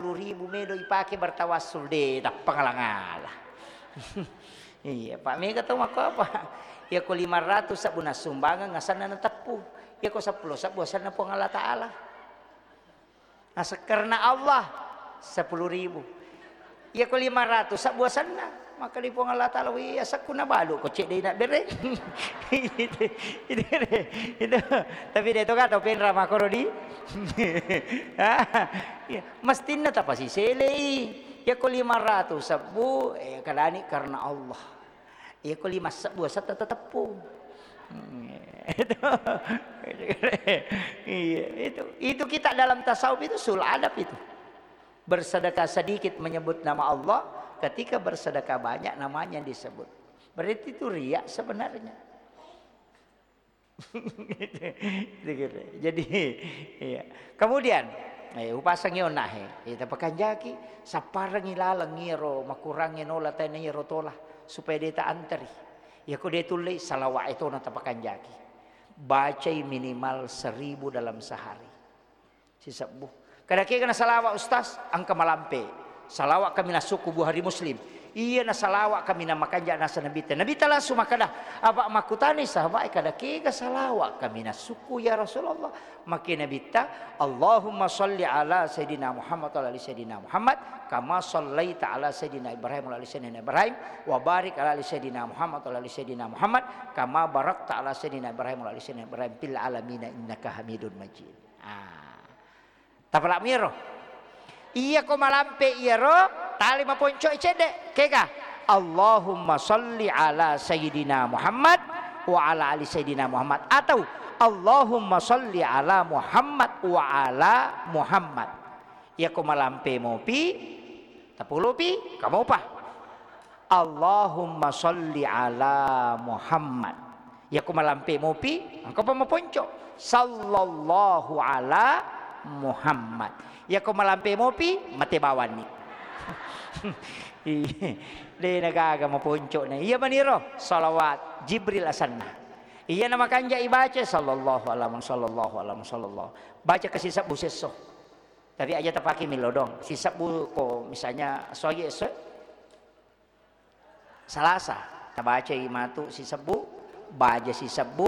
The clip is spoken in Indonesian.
10.000 medo ipake bertawassul deh tak pangalang-alah. Iya Pak Mega tahu aku apa? Ya ko 500 sabuna sumbangan ngasana na tepu. Ya ko 10 sabuasan na po Allah Ta'ala. Asa karena Allah 10.000. Ya ko 500 sabuasan na. Maka di po Allah Ta'ala wi asak ko na balo ko cek day na bere. Itu. Tapi dito ka to penra makorodi. Mesti na tapasi sele. Ya ko 500 sabu kadani karena Allah. Ya ko 5 sabu sa tatapu. Itu kita dalam tasawuf itu sul adab itu. Bersedekah sedikit menyebut nama Allah, ketika bersedekah banyak namanya disebut. Berarti itu riya sebenarnya. Jadi iya. Kemudian upasang yona kita pakanjaki saparang ilalang ngiro makurangin ola tane ngiro tola supaya dia antari. Ya ko dia tulis salawat itu na tapakanjaki. Baca minimal 1000 dalam sehari. Sisabuh. Kadang-kadang salawat ustaz angka malampe. Salawat kami na suku buhari muslim. Iya na salawat kami na makanja na sa nabita. Nabita langsung makada. Apa makutani sahabat kadang-kadang salawat kami na suku ya Rasulullah. Makin nabita Allahumma salli ala Sayyidina Muhammad wa ala Sayyidina Muhammad kama sallaita ala Sayyidina Ibrahim wa ala Sayyidina Ibrahim wa barik ala Sayyidina Muhammad wa ala Sayyidina Muhammad kama barakta ala Sayyidina Ibrahim wa ala Sayyidina Ibrahim fil alamin innaka Hamidun Majid. Tapalak miro. Iya ko malampe iya ro tali maponco icede keka Allahumma salli ala Sayyidina Muhammad wa ala ali Sayyidina Muhammad atau Allahumma salli ala Muhammad wa ala Muhammad. Iya ko malampe mo pi tapuluh pi kamu pa Allahumma salli ala Muhammad. Iya ko malampe mo pi angko pa maponco sallallahu ala Muhammad. Ya ko malampe mo pi mati bawan ni. Di nagaga mo punco na. Iya maniro salawat Jibril asanna. Iya na makanja ibaca sallallahu alaihi sallallahu. Baca ke sisa buseso. Tapi aja tapaki milodong. Sisa bu ko misalnya soye so. Salasa tabaca imatu sisa bu baca sisa bu